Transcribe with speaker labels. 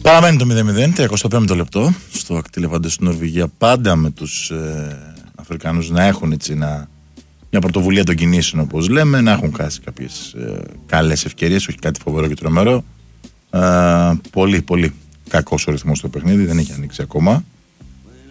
Speaker 1: Παραμένει το 0-0, 35 λεπτό στο Ακτιλεβάντε στην Νορβηγία. Πάντα με τους Αφρικανούς να έχουν έτσι μια πρωτοβουλία των κινήσεων, όπως λέμε, να έχουν χάσει κάποιες καλές ευκαιρίες, όχι κάτι φοβερό και τρομερό. Πολύ, πολύ κακός ο ρυθμός στο παιχνίδι, δεν έχει ανοίξει ακόμα.